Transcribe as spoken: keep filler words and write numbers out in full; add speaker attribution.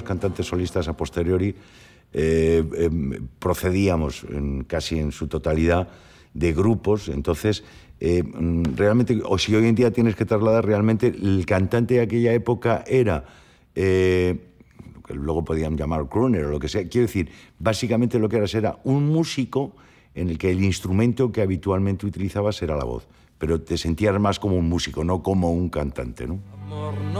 Speaker 1: cantantes solistas a posteriori eh, eh, procedíamos en, casi en su totalidad de grupos, entonces eh, realmente, o si hoy en día tienes que trasladar realmente, el cantante de aquella época era, eh, lo que luego podían llamar crooner o lo que sea, quiero decir, básicamente lo que eras era un músico en el que el instrumento que habitualmente utilizabas era la voz, pero te sentías más como un músico, no como un cantante, ¿no?